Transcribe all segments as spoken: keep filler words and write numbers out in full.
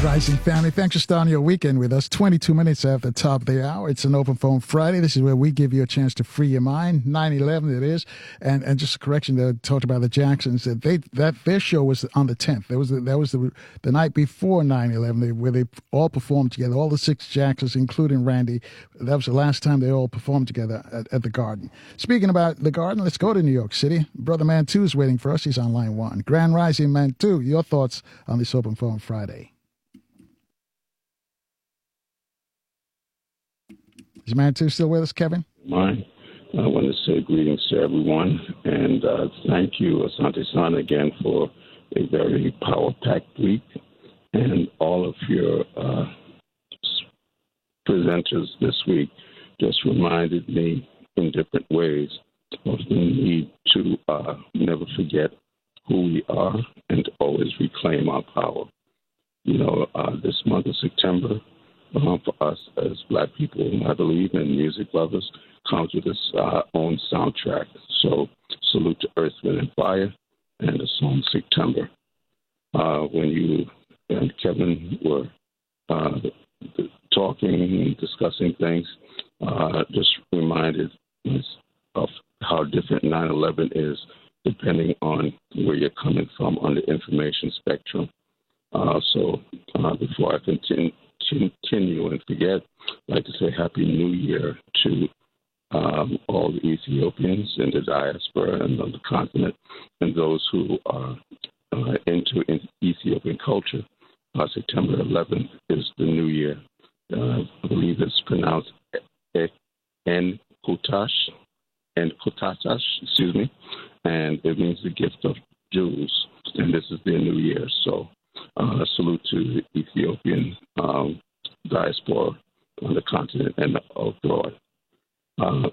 Rising family, thanks for starting your weekend with us. twenty-two minutes after the top of the hour. It's an Open Phone Friday. This is where we give you a chance to free your mind. nine eleven it is. And and just a correction, they talked about the Jacksons. That they that their show was on the tenth. That was the, that was the the night before nine eleven, where they all performed together. All the six Jacksons, including Randy. That was the last time they all performed together at, at the Garden. Speaking about the Garden, let's go to New York City. Brother Mantu is waiting for us. He's on line one. Grand Rising Mantu, your thoughts on this Open Phone Friday? Is Mantu still with us, Kevin? Mine. I want to say greetings to everyone, and uh, thank you, Asante San, again for a very power-packed week, and all of your uh, presenters this week just reminded me in different ways of the need to uh, never forget who we are and to always reclaim our power. You know, uh, this month of September, Uh, for us as Black people, I believe, and music lovers, comes with its uh, own soundtrack. So salute to Earth, Wind, and Fire and the song September. Uh, when you and Kevin were uh, talking and discussing things, uh, just reminded us of how different nine eleven is depending on where you're coming from on the information spectrum. Uh, so uh, before I continue, continue and forget, I'd like to say Happy New Year to um, all the Ethiopians in the diaspora and on the continent and those who are uh, into in Ethiopian culture. Uh, September eleventh is the New Year. Uh, I believe it's pronounced En-Kutash, En-Kutash, excuse me, and it means the gift of Jews, and this is their New Year. So Uh, salute to the Ethiopian um, diaspora on the continent and abroad. Uh,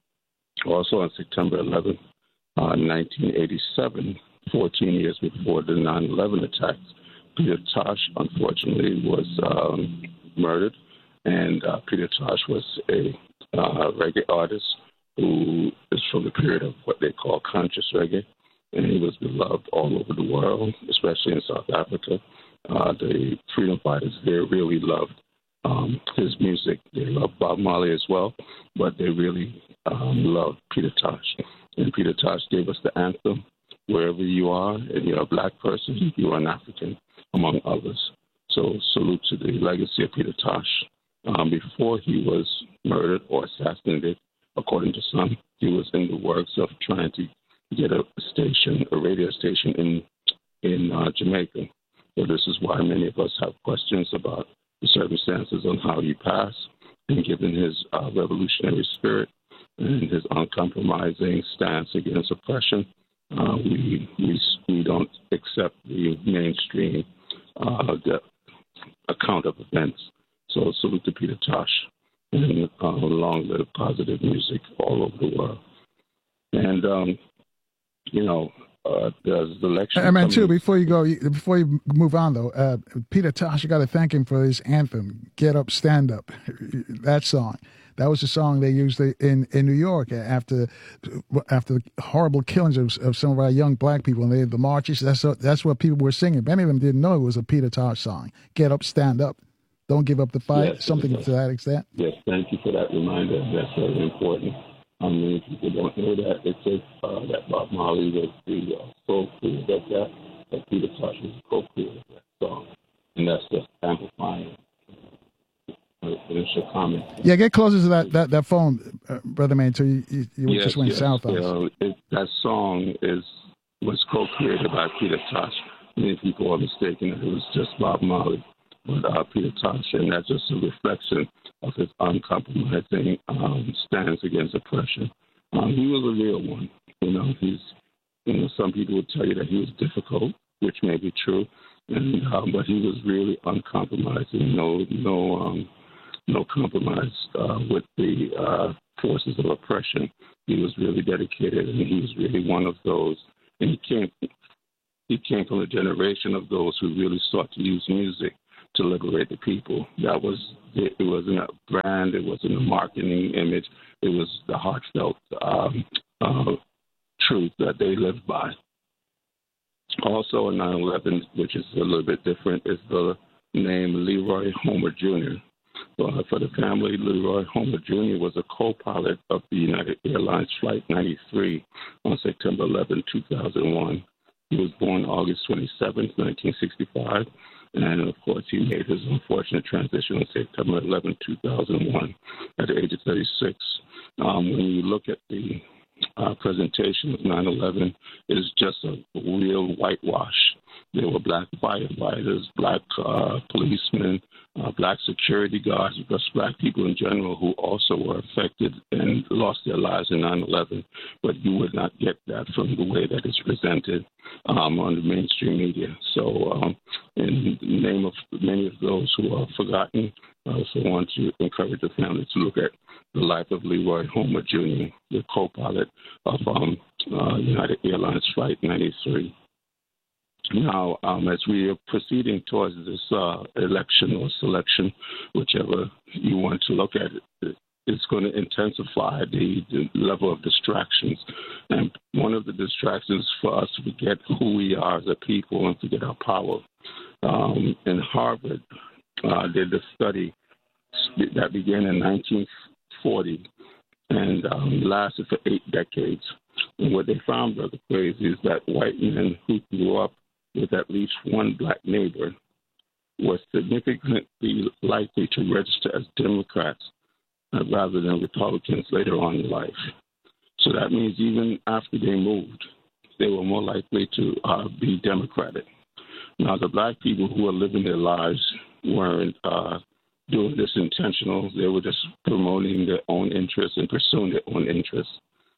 also on September eleventh, uh, nineteen eighty-seven, fourteen years before the nine eleven attacks, Peter Tosh, unfortunately, was um, murdered. And uh, Peter Tosh was a uh, reggae artist who is from the period of what they call conscious reggae. And he was beloved all over the world, especially in South Africa. Uh, the freedom fighters there really loved um, his music. They loved Bob Marley as well, but they really um, loved Peter Tosh. And Peter Tosh gave us the anthem, wherever you are, and you're a Black person, you are an African, among others. So salute to the legacy of Peter Tosh. Um, before he was murdered or assassinated, according to some, he was in the works of trying to get a station, a radio station in in uh, Jamaica. So this is why many of us have questions about the circumstances on how he passed. And given his uh, revolutionary spirit and his uncompromising stance against oppression, uh, we, we we don't accept the mainstream uh, the account of events. So salute to Peter Tosh, and uh, long live positive music all over the world. And um, you know, uh, there's the election. And man, too, before you go, before you move on, though, uh, Peter Tosh, you got to thank him for his anthem, "Get Up, Stand Up." That song, that was the song they used in, in New York after after the horrible killings of, of some of our young Black people, and they had the marches. That's what, that's what people were singing. Many of them didn't know it was a Peter Tosh song. "Get Up, Stand Up." Don't give up the fight. Yes, something yes. to that extent. Yes, thank you for that reminder. That's very important. I mean, people don't know that. It says uh, that Bob Marley was the uh, co-creator of that, that Peter Tosh was the co-creator of that song. And that's just amplifying uh, initial comment. Yeah, get closer to that, that, that phone, uh, Brother Man, until you, you, you yes, just went yes. south on us. Uh, it, that song is was co-created by Peter Tosh. Many people are mistaken that it was just Bob Marley. But uh, Peter Tosh, and that's just a reflection of his uncompromising um, stance against oppression. Um, he was a real one. You know, he's. You know, some people would tell you that he was difficult, which may be true, and uh, but he was really uncompromising. No, no, um, no compromise uh, with the uh, forces of oppression. He was really dedicated, and he was really one of those. And he came. He came from a generation of those who really sought to use music to liberate the people. That was it. It wasn't a brand. It wasn't a marketing image. It was the heartfelt um, uh, truth that they lived by. Also, in nine eleven, which is a little bit different, is the named Leroy Homer Junior Uh, for the family, Leroy Homer Junior was a co-pilot of the United Airlines Flight ninety-three on September eleventh, two thousand one. He was born August twenty-seventh, nineteen sixty-five, and of course he made his unfortunate transition on September eleventh, two thousand one at the age of thirty-six. Um, when you look at the uh, presentation of nine eleven, it is just a real whitewash. There were black firefighters, black uh, policemen, uh, black security guards, just black people in general who also were affected and lost their lives in nine eleven. But you would not get that from the way that it's presented um, on the mainstream media. So um, in the name of many of those who are forgotten, I also want to encourage the family to look at the life of Leroy Homer Junior, the co-pilot of um, uh, United Airlines Flight ninety-three. Now, um, as we are proceeding towards this uh, election or selection, whichever you want to look at it, it's going to intensify the, the level of distractions. And one of the distractions for us to forget who we are as a people and forget our power. Um, in Harvard, uh, did a study that began in nineteen forty and um, lasted for eight decades. And what they found, Brother Crazy, is that white men who grew up with at least one black neighbor was significantly likely to register as Democrats uh, rather than Republicans later on in life. So that means even after they moved, they were more likely to uh, be Democratic. Now, the black people who were living their lives weren't uh, doing this intentional. They were just promoting their own interests and pursuing their own interests.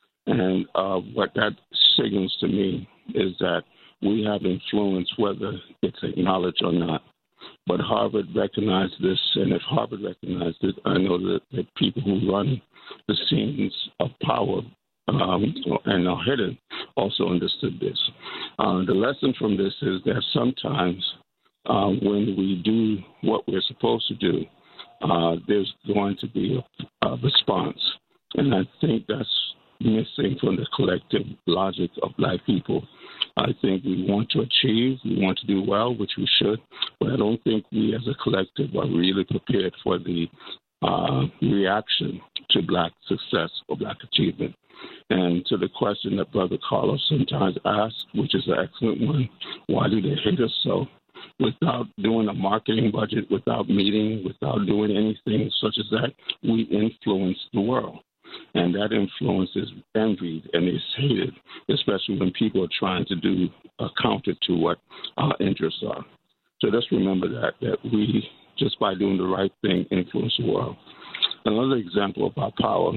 And uh, what that signals to me is that we have influence whether it's acknowledged or not. But Harvard recognized this, and if Harvard recognized it, I know that the people who run the scenes of power um, and are hidden also understood this. Uh, the lesson from this is that sometimes uh, when we do what we're supposed to do, uh, there's going to be a, a response. And I think that's missing from the collective logic of black people. I think we want to achieve, we want to do well, which we should, but I don't think we as a collective are really prepared for the uh, reaction to black success or black achievement. And to the question that Brother Carlos sometimes asks, which is an excellent one, why do they hate us so? Without doing a marketing budget, without meeting, without doing anything such as that, we influence the world. And that influence is envied and is hated, especially when people are trying to do a counter to what our interests are. So let's remember that, that we, just by doing the right thing, influence the world. Another example of our power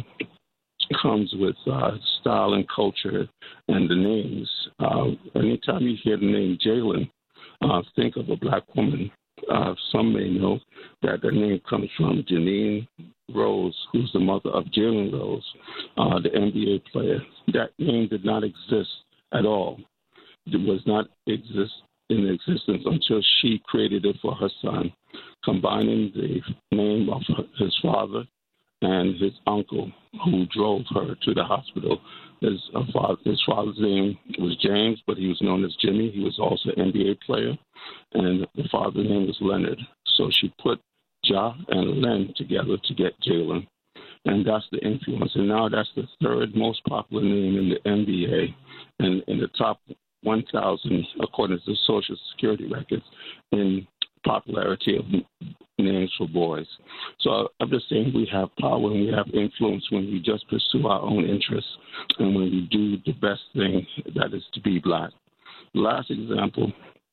comes with uh, style and culture and the names. Uh, anytime you hear the name Jalen, uh, think of a black woman. Uh, some may know that the name comes from Janine Rose, who's the mother of Jalen Rose, uh, the N B A player. That name did not exist at all. It was not exist in existence until she created it for her son, combining the name of his father and his uncle, who drove her to the hospital. His, uh, father, his father's name was James, but he was known as Jimmy. He was also an N B A player, and the father's name was Leonard. So she put Ja and Len together to get Jalen, and that's the influence. And now that's the third most popular name in the N B A, and in the top one thousand, according to the Social Security records, in popularity of names for boys. So I'm just saying we have power and we have influence when we just pursue our own interests and when we do the best thing, that is to be black. Last example,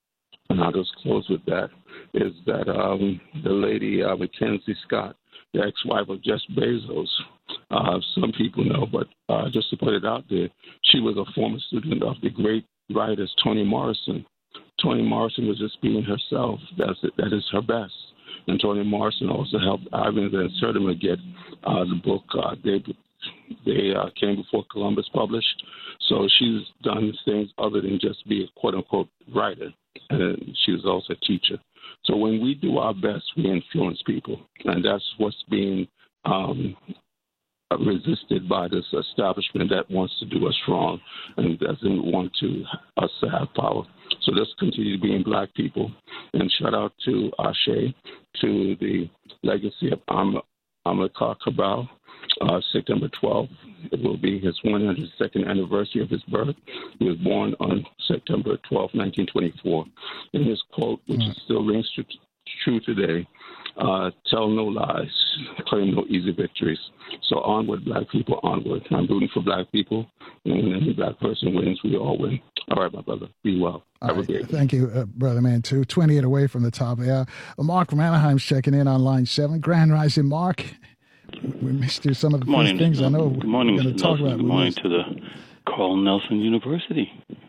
and I'll just close with that, is that um, the lady uh, Mackenzie Scott, the ex-wife of Jeff Bezos, uh, some people know, but uh, just to put it out there, she was a former student of the great writers Toni Morrison. Toni Morrison was just being herself. That's it. That is her best. And Toni Morrison also helped Ivan Van Sertima get uh, the book uh, They, they uh, Came Before Columbus published. So she's done things other than just be a quote-unquote writer. And she was also a teacher. So when we do our best, we influence people. And that's what's being um, resisted by this establishment that wants to do us wrong and doesn't want to us to have power. So So let's continue being black people. And shout out to Ashe, to the legacy of Am- Amilcar Cabral. Uh, September twelfth, it will be his one hundred second anniversary of his birth. He was born on September twelfth, nineteen twenty-four. And his quote, which mm. still rings true, true today, uh, tell no lies, claim no easy victories. So onward, black people, onward. I'm rooting for black people. And when any black person wins, we all win. All right, my brother. Be well. Have right. a great Thank you, uh, Brother Man, too. twenty-eight away from the top of the hour. Uh, Mark from Anaheim's checking in on line seven. Grand Rising, Mark. We missed you some of the Good morning. first things I know Good morning, we're going to talk Nelson. about. Good morning to the Carl Nelson University.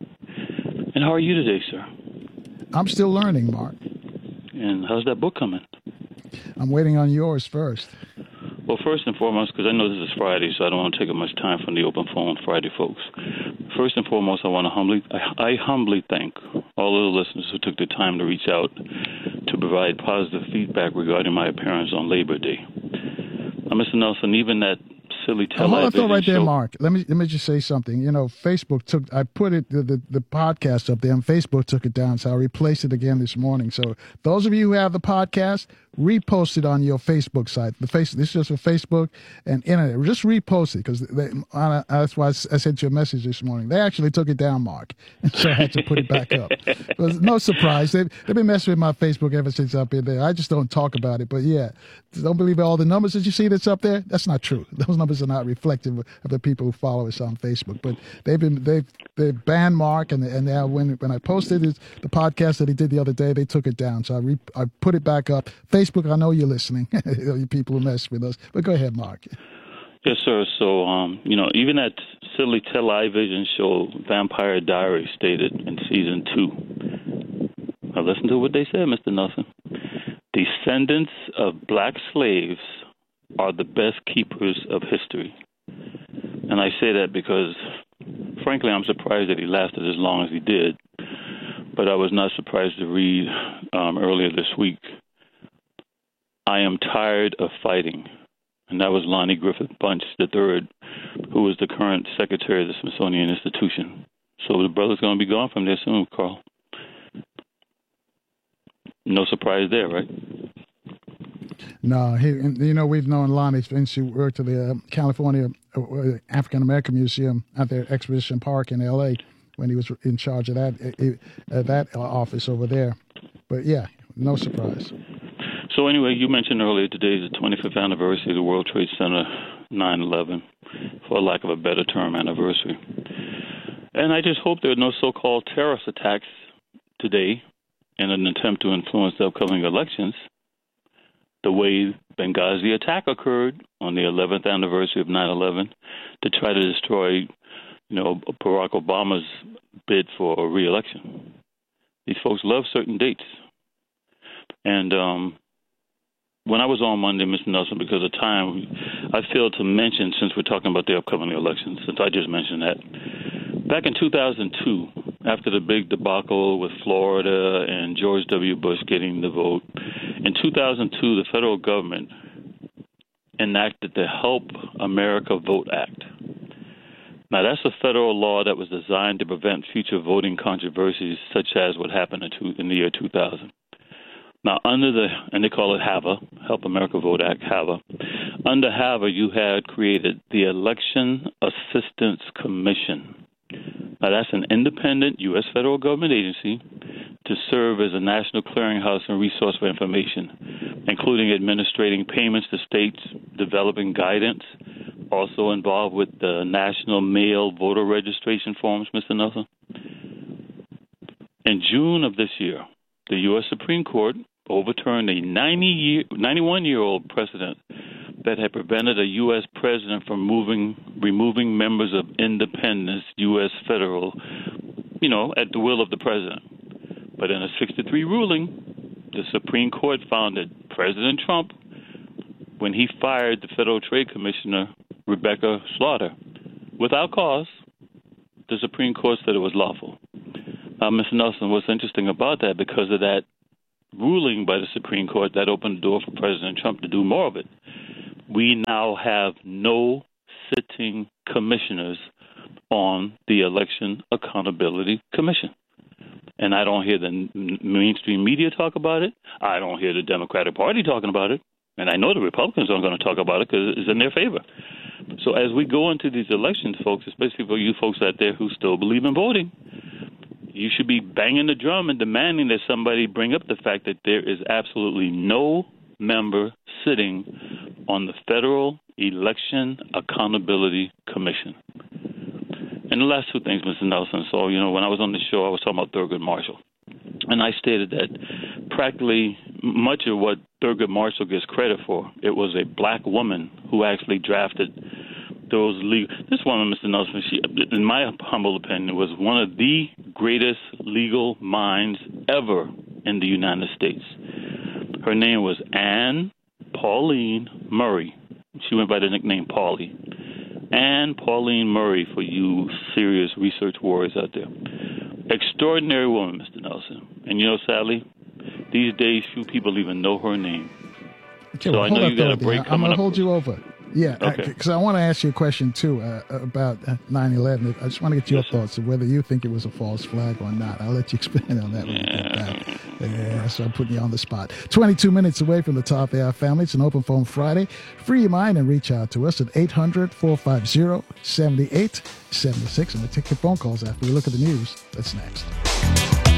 And how are you today, sir? I'm still learning, Mark. And how's that book coming? I'm waiting on yours first. Well, first and foremost, because I know this is Friday, so I don't want to take up much time from the Open Phone Friday folks. First and foremost, I want to humbly, I, I humbly thank all of the listeners who took the time to reach out to provide positive feedback regarding my appearance on Labor Day. Uh, Mister Nelson, even that silly television oh, hold on, right there, show- Mark. Let me let me just say something. You know, Facebook took. I put it the, the the podcast up there, and Facebook took it down, so I replaced it again this morning. So those of you who have the podcast, repost it on your Facebook site. The face this is just for Facebook and internet. Just repost it because uh, that's why I sent you a message this morning. They actually took it down, Mark, and so I had to put it back up. It was no surprise. They they've been messing with my Facebook ever since I've been there. I just don't talk about it. But yeah, don't believe all the numbers that you see that's up there. That's not true. Those numbers are not reflective of the people who follow us on Facebook. But they've been they've they banned Mark, and and now when when I posted it, the podcast that he did the other day, they took it down. So I re, I put it back up. Facebook, I know you're listening. You people who mess with us. But go ahead, Mark. Yes, sir. So um, you know, even that silly television show Vampire Diaries stated in season two. Now listen to what they said, Mister Nelson. Descendants of black slaves are the best keepers of history. And I say that because, frankly, I'm surprised that he lasted as long as he did. But I was not surprised to read um, earlier this week, I am tired of fighting. And that was Lonnie Griffith Bunch the third, who was the current secretary of the Smithsonian Institution. So the brother's going to be gone from there soon, Carl. No surprise there, right? No, he, you know, we've known Lonnie since she worked at the uh, California uh, African American Museum at their Exposition Park in L A when he was in charge of that uh, that office over there. But yeah, no surprise. So anyway, you mentioned earlier today is the twenty-fifth anniversary of the World Trade Center nine eleven, for lack of a better term, anniversary. And I just hope there are no so-called terrorist attacks today in an attempt to influence the upcoming elections, the way Benghazi attack occurred on the eleventh anniversary of nine eleven to try to destroy, you know, Barack Obama's bid for re-election. These folks love certain dates. And um, when I was on Monday, Mister Nelson, because of time, I failed to mention, since we're talking about the upcoming elections, since I just mentioned that, back in two thousand two, after the big debacle with Florida and George W. Bush getting the vote, in two thousand two, the federal government enacted the Help America Vote Act. Now, that's a federal law that was designed to prevent future voting controversies such as what happened in, two, in the year two thousand. Now, under the, and they call it HAVA, Help America Vote Act, HAVA. Under HAVA, you had created the Election Assistance Commission. Now, that's an independent U S federal government agency to serve as a national clearinghouse and resource for information, including administrating payments to states, developing guidance, also involved with the national mail voter registration forms, Mister Nelson. In June of this year, the U S Supreme Court overturned a ninety-one-year-old precedent that had prevented a U S president from moving, removing members of independent U S federal, you know, at the will of the president. But in a six to three ruling, the Supreme Court found that President Trump, when he fired the Federal Trade Commissioner, Rebecca Slaughter, without cause, the Supreme Court said it was lawful. Now, Mister Nelson, what's interesting about that, because of that ruling by the Supreme Court, that opened the door for President Trump to do more of it. We now have no sitting commissioners on the Election Accountability Commission. And I don't hear the mainstream media talk about it. I don't hear the Democratic Party talking about it. And I know the Republicans aren't going to talk about it because it's in their favor. So as we go into these elections, folks, especially for you folks out there who still believe in voting, you should be banging the drum and demanding that somebody bring up the fact that there is absolutely no member sitting on the Federal Election Accountability Commission. And the last two things, Mister Nelson. So, you know, when I was on the show, I was talking about Thurgood Marshall. And I stated that practically much of what Thurgood Marshall gets credit for, it was a black woman who actually drafted those legal. This woman, Mister Nelson, she, in my humble opinion, was one of the greatest legal minds ever in the United States. Her name was Anne Pauline Murray. She went by the nickname Paulie. Anne Pauline Murray, for you serious research warriors out there. Extraordinary woman, Mister Nelson. And you know, sadly, these days few people even know her name. Okay, so well, I know you got a there. break I'm coming going up. to hold you over. Yeah, Okay. because I, I want to ask you a question, too, uh, about nine eleven. I just want to get your Yes, sir. thoughts on whether you think it was a false flag or not. I'll let you expand on that when we get back. Yeah, so I'm putting you on the spot. twenty-two minutes away from the top of the hour, family. It's an Open Phone Friday. Free your mind and reach out to us at eight hundred, four five zero, seven eight seven six. And we'll take your phone calls after we look at the news. That's next.